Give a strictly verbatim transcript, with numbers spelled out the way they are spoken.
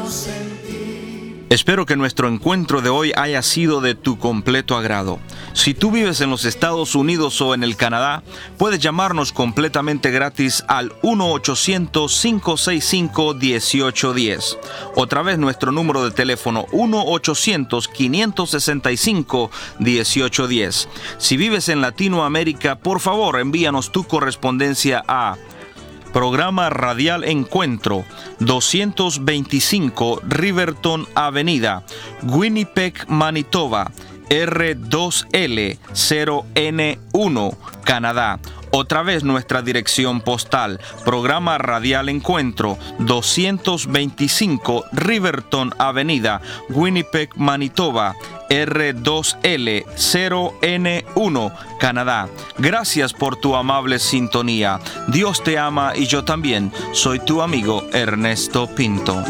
Espero que nuestro encuentro de hoy haya sido de tu completo agrado. Si tú vives en los Estados Unidos o en el Canadá, puedes llamarnos completamente gratis al uno ochocientos, cinco seis cinco, uno ocho uno cero. Otra vez nuestro número de teléfono uno ochocientos, quinientos sesenta y cinco, dieciocho diez. Si vives en Latinoamérica, por favor envíanos tu correspondencia a Programa Radial Encuentro, doscientos veinticinco Riverton Avenida, Winnipeg, Manitoba, R dos L cero N uno, Canadá. Otra vez nuestra dirección postal, Programa Radial Encuentro, doscientos veinticinco Riverton Avenida, Winnipeg, Manitoba, R dos L cero N uno, Canadá. Gracias por tu amable sintonía. Dios te ama y yo también. Soy tu amigo Ernesto Pinto.